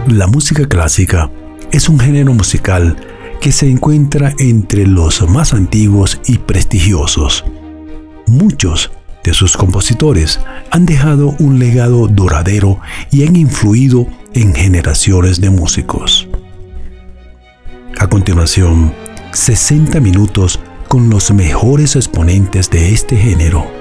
La música clásica es un género musical que se encuentra entre los más antiguos y prestigiosos. Muchos de sus compositores han dejado un legado duradero y han influido en generaciones de músicos. A continuación, 60 minutos con los mejores exponentes de este género.